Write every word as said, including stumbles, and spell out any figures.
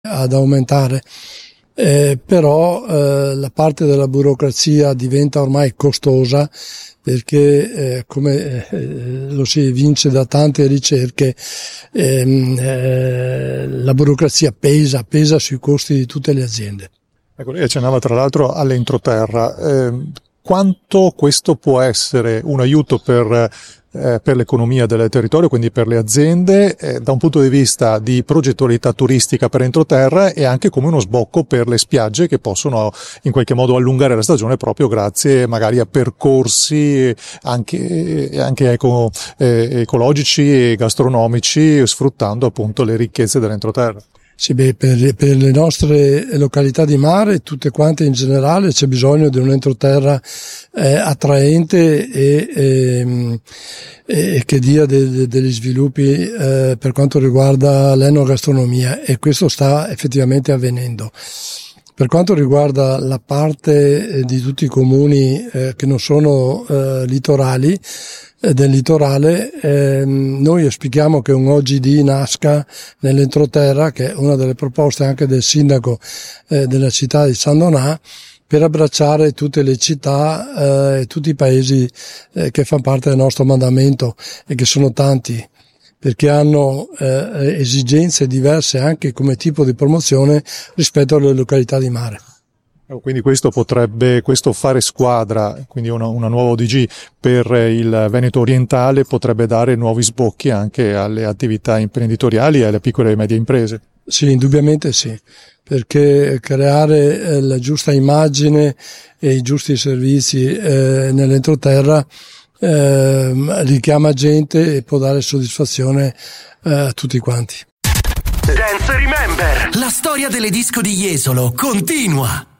ad aumentare. Eh, però eh, la parte della burocrazia diventa ormai costosa perché eh, come eh, lo si evince da tante ricerche ehm, eh, la burocrazia pesa, pesa sui costi di tutte le aziende. Ecco, lei accennava tra l'altro all'entroterra. Eh, quanto questo può essere un aiuto per Eh, per l'economia del territorio, quindi per le aziende, eh, da un punto di vista di progettualità turistica per entroterra e anche come uno sbocco per le spiagge che possono in qualche modo allungare la stagione proprio grazie magari a percorsi anche, anche eco, eh, ecologici e gastronomici, sfruttando appunto le ricchezze dell'entroterra. Sì, beh, per, per le nostre località di mare, tutte quante in generale, c'è bisogno di un entroterra eh, attraente e, e, e che dia de, de, degli sviluppi eh, per quanto riguarda l'enogastronomia, e questo sta effettivamente avvenendo. Per quanto riguarda la parte eh, di tutti i comuni eh, che non sono eh, litorali, del litorale, eh, noi auspichiamo che un O G D nasca nell'entroterra, che è una delle proposte anche del sindaco eh, della città di San Donà, per abbracciare tutte le città e eh, tutti i paesi eh, che fanno parte del nostro mandamento, e che sono tanti, perché hanno eh, esigenze diverse anche come tipo di promozione rispetto alle località di mare. Quindi questo potrebbe, questo fare squadra, quindi una, una nuova O D G per il Veneto orientale potrebbe dare nuovi sbocchi anche alle attività imprenditoriali e alle piccole e medie imprese. Sì, indubbiamente sì, perché creare eh, la giusta immagine e i giusti servizi eh, nell'entroterra eh, richiama gente e può dare soddisfazione eh, a tutti quanti. Dance Remember, la storia delle disco di Jesolo continua.